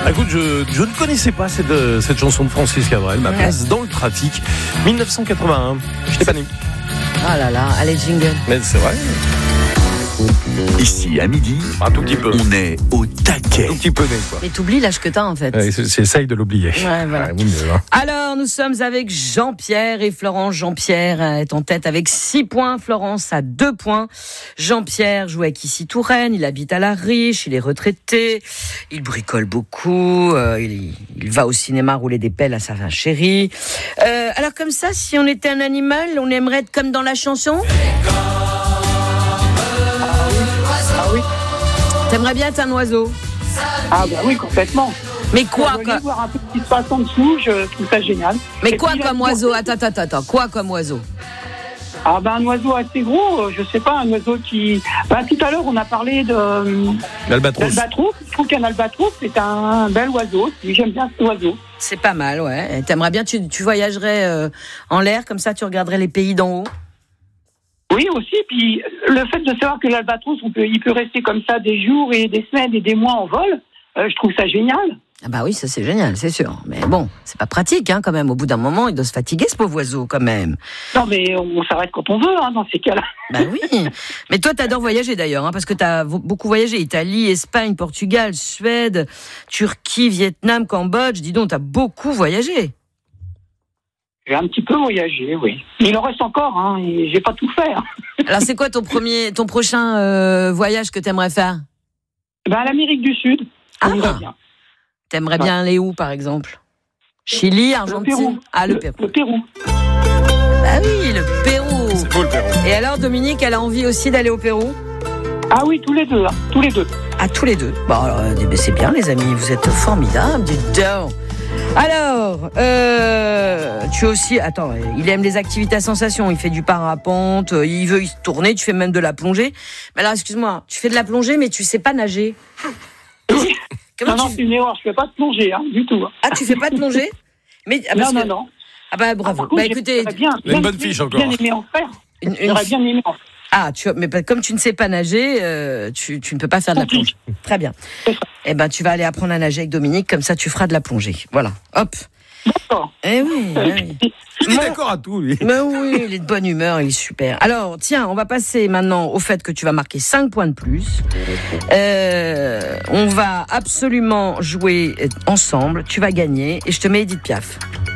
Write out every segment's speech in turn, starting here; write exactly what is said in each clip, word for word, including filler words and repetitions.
Écoute, je, je ne connaissais pas cette, cette chanson de Francis Cabrel, Ma place ouais. dans le trafic, dix-neuf cent quatre-vingt-un. Je n'étais pas né. Ah là là, allez jingle. Mais c'est vrai. Ici, à midi, un tout petit peu. On est au taquet. Un tout petit peu né, quoi. Mais t'oublies l'âge que t'as, en fait. Ouais, c'est, c'est, essaye de l'oublier. Ouais, voilà. Ouais, mieux, hein. Alors, nous sommes avec Jean-Pierre et Florence. Jean-Pierre est en tête avec six points. Florence a deux points. Jean-Pierre joue avec Issy Touraine. Il habite à La Riche. Il est retraité. Il bricole beaucoup. Euh, il, il va au cinéma rouler des pelles à sa chérie. Euh, alors, comme ça, si on était un animal, on aimerait être comme dans la chanson ? Ah oui. T'aimerais bien être un oiseau ? Ah bah oui, complètement. Mais quoi, quoi ? Voir un peu ce qui se passe en dessous, je trouve ça génial. Mais et quoi comme oiseau ? Attends, attends, attends. Quoi comme oiseau ? Ah ben un oiseau assez gros, je sais pas, un oiseau qui... Ben, tout à l'heure, on a parlé de... L'albatros. L'albatros. Je trouve qu'un albatros, c'est un bel oiseau. J'aime bien cet oiseau. C'est pas mal, ouais. T'aimerais bien, tu, tu voyagerais euh, en l'air, comme ça, tu regarderais les pays d'en haut ? Oui, aussi. Puis le fait de savoir que l'albatros, on peut, il peut rester comme ça des jours et des semaines et des mois en vol, euh, je trouve ça génial. Ah bah oui, ça c'est génial, c'est sûr. Mais bon, c'est pas pratique, hein, quand même. Au bout d'un moment, il doit se fatiguer, ce pauvre oiseau, quand même. Non, mais on s'arrête quand on veut, hein, dans ces cas-là. Bah oui. Mais toi, t'adores voyager d'ailleurs, hein, parce que t'as beaucoup voyagé. Italie, Espagne, Portugal, Suède, Turquie, Vietnam, Cambodge. Dis donc, t'as beaucoup voyagé. J'ai un petit peu voyagé, oui. Mais il en reste encore, hein, et j'ai pas tout fait. Hein. Alors, c'est quoi ton premier, ton prochain euh, voyage que t'aimerais faire ? Ben, à l'Amérique du Sud. Ah, bien. T'aimerais ouais. bien aller où, par exemple ? Chili, Argentine ? Le Pérou. Ah, le, le Pérou. Le Pérou. Ah oui, le Pérou. C'est beau, le Pérou. Et alors, Dominique, elle a envie aussi d'aller au Pérou ? Ah oui, tous les deux, hein, tous les deux. Ah, tous les deux. Bon, alors, c'est bien, les amis, vous êtes formidables, dites donc. Alors, euh, tu aussi... Attends, il aime les activités à sensation. Il fait du parapente, il veut y tourner, tu fais même de la plongée. Mais alors, excuse-moi, tu fais de la plongée, mais tu sais pas nager. Comment non, tu... non, c'est une erreur, je fais pas de plongée, hein, du tout. Hein. Ah, tu fais pas de plongée mais, ah, Non, que... non, non. Ah bah, bravo. Ah, contre, bah écoutez... Bien, bien, une bonne fiche encore. Bien aimé en faire. Une, une... J'aurais bien aimé en faire. Ah, tu, mais comme tu ne sais pas nager, euh, tu, tu ne peux pas faire de la plongée. Très bien. Eh ben, tu vas aller apprendre à nager avec Dominique, comme ça tu feras de la plongée. Voilà, hop. D'accord. Eh oui, oui. Il est d'accord à tout, lui. Mais oui, il est de bonne humeur, il est super. Alors, tiens, on va passer maintenant au fait que tu vas marquer cinq points de plus. Euh, on va absolument jouer ensemble. Tu vas gagner et je te mets Edith Piaf.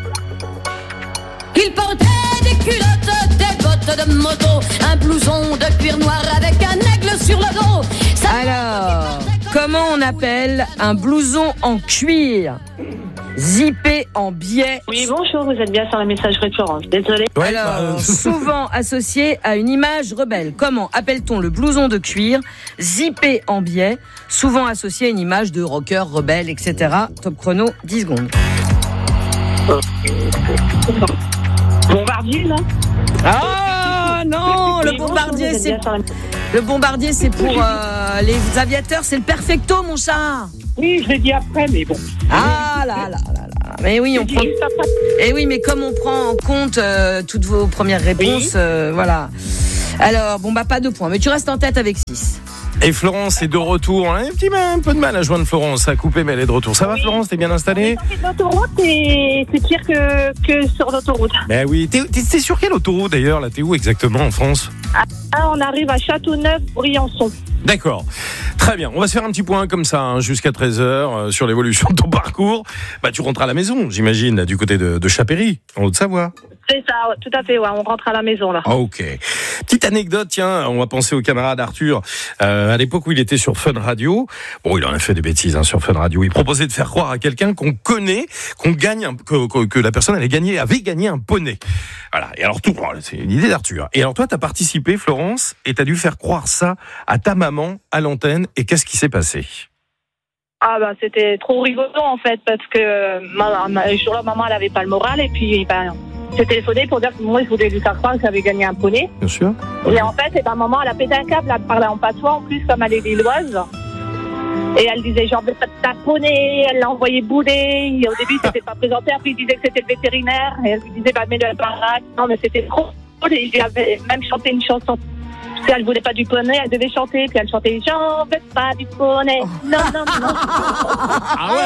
Il portait des culottes, des bottes de moto, un blouson de cuir noir avec un aigle sur le dos. Ça Alors, comment on appelle un blouson en cuir zippé en biais? Oui, bonjour, vous êtes bien sur la messagerie de Florence. Désolée. Ouais, Alors, bah... souvent associé à une image rebelle. Comment appelle-t-on le blouson de cuir zippé en biais, souvent associé à une image de rocker, rebelle, et cetera. Top chrono, dix secondes. Bombardier, là? Ah non, le bombardier, c'est le bombardier, c'est pour euh, les aviateurs, c'est le perfecto, mon chat. Oui, je l'ai dit après, mais bon. Ah là là là là. Mais oui, on prend. Et oui, mais comme on prend en compte euh, toutes vos premières réponses, oui. euh, voilà. Alors bon bah pas de points, mais tu restes en tête avec six. Et Florence est de retour. On a un petit un peu de mal à joindre Florence. Ça a coupé, mais elle est de retour. Ça va, Florence? T'es bien installée? L'autoroute, c'est, c'est pire que, que sur l'autoroute. Ben oui. T'es, t'es, t'es sur quelle autoroute d'ailleurs? Là, t'es où exactement en France? Ah, on arrive à Châteauneuf-Briançon. D'accord. Très bien. On va se faire un petit point comme ça hein, jusqu'à treize heures euh, sur l'évolution de ton parcours. Bah, tu rentres à la maison, j'imagine, là, du côté de, de Chapéry, en Haute-Savoie. C'est ça, tout à fait, ouais, on rentre à la maison là. Ok. Petite anecdote, tiens, on va penser au camarade Arthur. Euh, à l'époque où il était sur Fun Radio, bon, il en a fait des bêtises hein, sur Fun Radio. Il proposait de faire croire à quelqu'un qu'on connaît, qu'on gagne, un, que, que, que la personne allait gagner, avait gagné un poney. Voilà. Et alors tout, c'est une idée d'Arthur. Et alors toi, t'as participé, Florence, et t'as dû faire croire ça à ta maman à l'antenne. Et qu'est-ce qui s'est passé? Ah bah c'était trop rigolo en fait parce que ma, ma, ce jour-là, maman elle avait pas le moral et puis ben. J'ai téléphoné pour dire que moi je voulais lui faire croire que j'avais gagné un poney. Bien sûr. Et en fait, et ben, maman elle a pété un câble, elle parlait en patois en plus comme elle est lilloise. Et elle disait genre de ta poney, elle l'a envoyé bouler. Et au début c'était pas présenté, après il disait que c'était le vétérinaire. Et elle lui disait bah mets-le à baraque. Non mais c'était trop cool. Et il lui avait même chanté une chanson. Si elle voulait pas du poney, elle devait chanter. Puis elle chantait j'en veux pas du poney. Non, non, non. Ah ouais.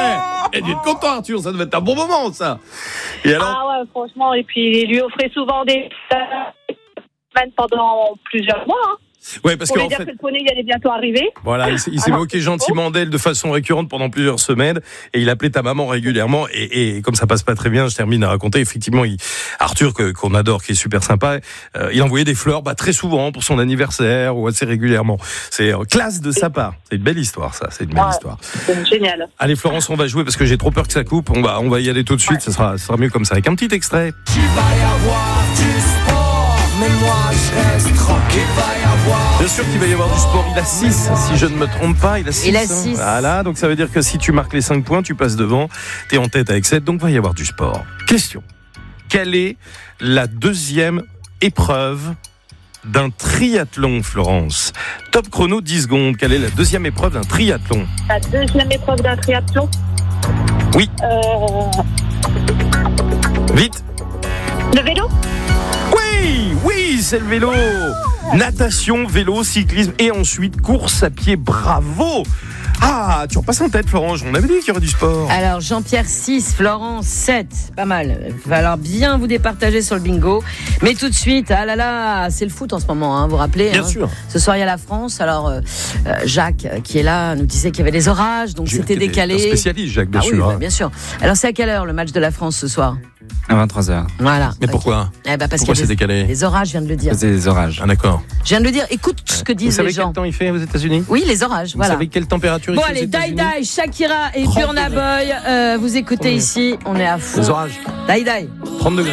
Il a dû être content, Arthur, ça devait être un bon moment, ça. Et alors Ah ouais, franchement, et puis il lui offrait souvent des semaines pendant plusieurs mois. Hein. Ouais, parce Pour lui qu'en dire fait, que le poney il allait bientôt arriver. voilà, il s'est, il s'est Alors, moqué gentiment d'elle de façon récurrente pendant plusieurs semaines et il appelait ta maman régulièrement et, et comme ça passe pas très bien, je termine à raconter. Effectivement, il, Arthur que, qu'on adore, qui est super sympa, euh, il envoyait des fleurs, bah, très souvent pour son anniversaire ou assez régulièrement. C'est euh, classe de sa part. C'est une belle histoire, ça. C'est une belle Ouais. histoire. C'est génial. Allez, Florence, on va jouer parce que j'ai trop peur que ça coupe. On va, on va y aller tout de suite. Ouais. Ça sera, ça sera mieux comme ça. Avec un petit extrait. Tu vas y avoir du sport, mais moi je reste tranquille. Va y avoir. Bien sûr qu'il va y avoir du sport. Il a six, si je ne me trompe pas. Il a six. Il a six. Voilà, donc ça veut dire que si tu marques les cinq points, tu passes devant. T'es en tête avec sept, donc va y avoir du sport. Question. Quelle est la deuxième épreuve d'un triathlon, Florence? Top chrono, dix secondes. Quelle est la deuxième épreuve d'un triathlon? La deuxième épreuve d'un triathlon. Oui. Euh, Vite. le vélo. Oui, oui, c'est le vélo. Natation, vélo, cyclisme et ensuite course à pied. Bravo. Ah, tu repasses en tête, Florence. On avait dit qu'il y aurait du sport. Alors, Jean-Pierre six, Florence sept. Pas mal. Il va falloir bien vous départager sur le bingo. Mais tout de suite, ah là là, c'est le foot en ce moment, hein, vous vous rappelez Bien hein. sûr. Ce soir, il y a la France. Alors, euh, euh, Jacques, euh, qui est là, nous disait qu'il y avait des orages, donc c'était Qui était décalé. un spécialiste, Jacques, bien Ah oui, sûr. bah, hein. bien sûr. Alors, c'est à quelle heure le match de la France ce soir? À vingt-trois heures. Voilà. Mais Ok. pourquoi Eh ben parce Pourquoi qu'il y c'est a des, décalé les orages, je viens de le dire. C'est des orages. Ah, d'accord. Je viens de le dire. Écoute ce que Vous disent savez les quel gens. temps il fait aux États-Unis? Oui, les orages, Vous voilà. savez quelle température Bon il fait aux allez, Dai États-Unis? Dai, Shakira et trente Burna degrés. Boy, euh, vous écoutez Oui. ici, on est à fond. Les orages. Dai Dai. trente degrés.